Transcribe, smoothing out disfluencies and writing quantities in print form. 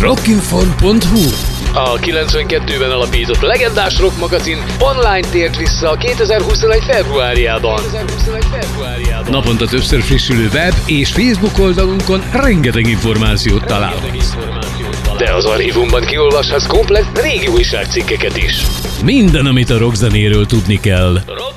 Rockinform.hu. A 92-ben alapított legendás rock magazin online tért vissza 2021. februárjában. Naponta többször frissülő web és Facebook oldalunkon rengeteg információt találhatsz. De az archívumban kiolvashatsz komplett régi újságcikkeket is. Minden, amit a rockzenéről tudni kell.